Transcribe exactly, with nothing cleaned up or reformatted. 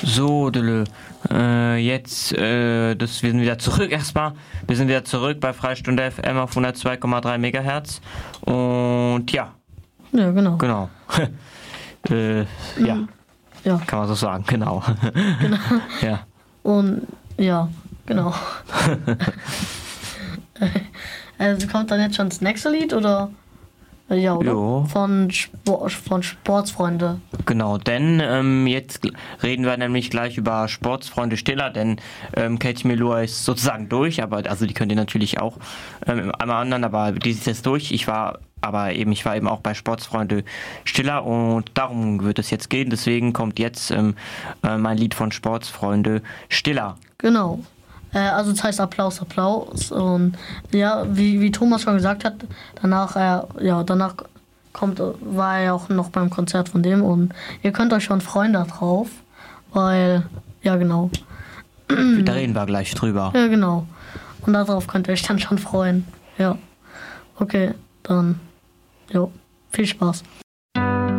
So, Dille. Äh, jetzt, äh, das, wir sind wieder zurück erstmal. Wir sind wieder zurück bei Freistunde F M auf hundertzwei Komma drei Megahertz. Und ja. Ja, genau. Genau. äh, ja. Ja. Kann man so sagen, genau. Genau. Ja. Und ja, genau. Also kommt dann jetzt schon das nächste Lied oder? Ja, oder? Jo. Von, Sport, von Sportsfreunde. Genau, denn ähm, jetzt reden wir nämlich gleich über Sportsfreunde Stiller, denn ähm, Katie Melua ist sozusagen durch, aber also die könnt ihr natürlich auch ähm, einmal anderen, aber die ist jetzt durch. Ich war aber eben, ich war eben auch bei Sportsfreunde Stiller und darum wird es jetzt gehen. Deswegen kommt jetzt ähm, äh, mein Lied von Sportsfreunde Stiller. Genau. Äh, also das heißt Applaus, Applaus. Und ja, wie, wie Thomas schon gesagt hat, danach, äh, ja, danach kommt, war er auch noch beim Konzert von dem und ihr könnt euch schon freuen darauf, weil, ja genau. Da reden wir gleich drüber. Ja, genau. Und darauf könnt ihr euch dann schon freuen. Ja. Okay, dann, jo, viel Spaß.